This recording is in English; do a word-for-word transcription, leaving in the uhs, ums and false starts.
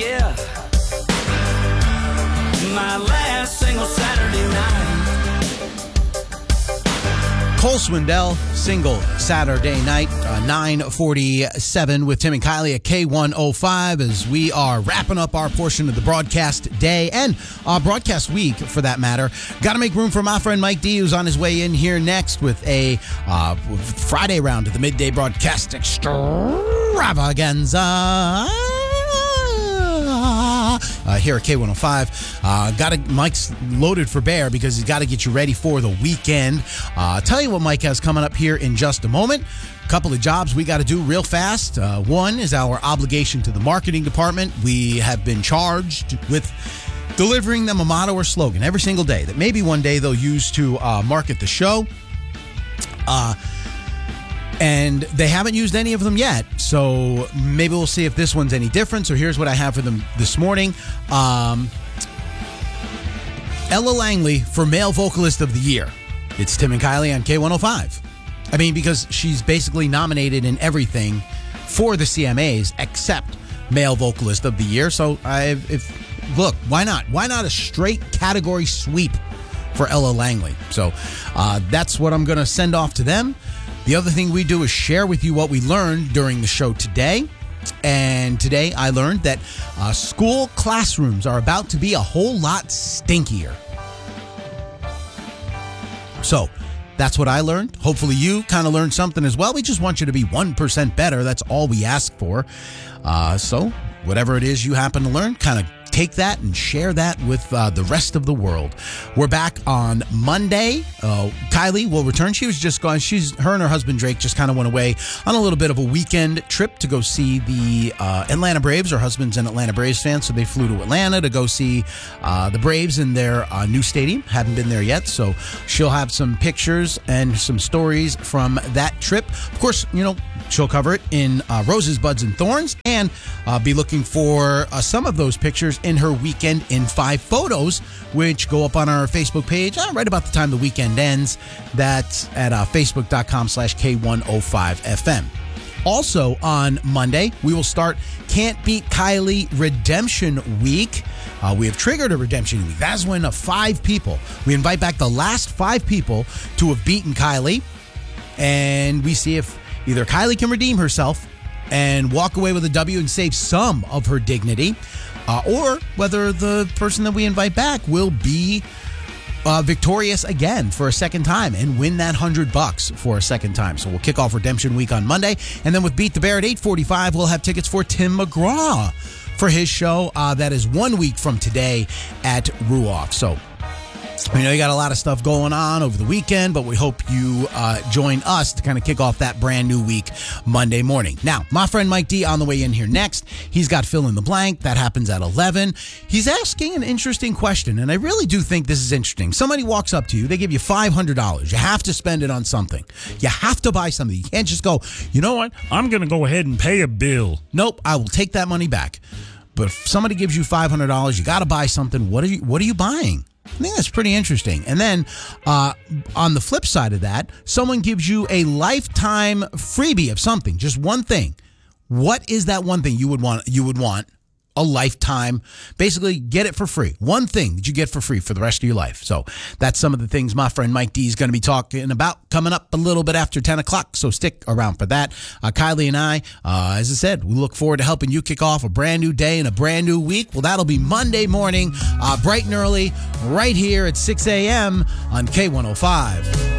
yeah. My last single Saturday night. Cole Swindell, single Saturday night, uh, nine forty-seven with Tim and Kylie at K one oh five as we are wrapping up our portion of the broadcast day and uh, broadcast week, for that matter. Got to make room for my friend Mike D, who's on his way in here next with a uh, Friday round of the midday broadcast extravaganza. Uh, here at K one oh five. Uh, got to, Mike's loaded for bear because he's got to get you ready for the weekend. Uh, tell you what Mike has coming up here in just a moment. A couple of jobs we got to do real fast. Uh, one is our obligation to the marketing department. We have been charged with delivering them a motto or slogan every single day that maybe one day they'll use to uh, market the show. Uh, And they haven't used any of them yet, so maybe we'll see if this one's any different. So here's what I have for them this morning. Um, Ella Langley for Male Vocalist of the Year. It's Tim and Kylie on K one oh five. I mean, because she's basically nominated in everything for the C M As except Male Vocalist of the Year. So, I, if look, why not? Why not a straight category sweep for Ella Langley? So uh, that's what I'm going to send off to them. The other thing we do is share with you what we learned during the show today. And today I learned that uh, school classrooms are about to be a whole lot stinkier. So that's what I learned. Hopefully you kind of learned something as well. We just want you to be one percent better. That's all we ask for. Uh, so whatever it is you happen to learn, kind of take that and share that with uh, the rest of the world. We're back on Monday. Uh, Kylie will return. She was just gone. She's her and her husband Drake just kind of went away on a little bit of a weekend trip to go see the uh, Atlanta Braves. Her husband's an Atlanta Braves fan, so they flew to Atlanta to go see uh, the Braves in their uh, new stadium. Hadn't been there yet, so she'll have some pictures and some stories from that trip. Of course, you know, she'll cover it in uh, Roses, Buds, and Thorns, and uh, be looking for uh, some of those pictures in her Weekend in Five photos, which go up on our Facebook page uh, right about the time the weekend ends. That's at uh, facebook.com slash K105FM. Also on Monday, we will start Can't Beat Kylie Redemption Week. Uh, we have triggered a Redemption Week. That's when uh, five people, we invite back the last five people to have beaten Kylie, and we see if either Kylie can redeem herself and walk away with a W and save some of her dignity, uh, or whether the person that we invite back will be uh, victorious again for a second time and win that hundred bucks for a second time. So we'll kick off Redemption Week on Monday, and then with Beat the Bear at eight forty-five, we'll have tickets for Tim McGraw for his show. Uh, that is one week from today at Ruoff. So we know you got a lot of stuff going on over the weekend, but we hope you uh, join us to kind of kick off that brand new week Monday morning. Now, my friend Mike D on the way in here next. He's got Fill in the Blank. That happens at eleven. He's asking an interesting question, and I really do think this is interesting. Somebody walks up to you. They give you five hundred dollars. You have to spend it on something. You have to buy something. You can't just go, you know what? I'm going to go ahead and pay a bill. Nope, I will take that money back. But if somebody gives you five hundred dollars, you got to buy something. What are you, what are you buying? I think that's pretty interesting. And then uh, on the flip side of that, someone gives you a lifetime freebie of something, just one thing. What is that one thing you would want? You would want a lifetime, basically get it for free. One thing that you get for free for the rest of your life. So that's some of the things my friend Mike D is going to be talking about coming up a little bit after ten o'clock. So stick around for that. Uh, Kylie and I, uh, as I said, we look forward to helping you kick off a brand new day and a brand new week. Well, that'll be Monday morning, uh, bright and early, right here at six a.m. on K one oh five.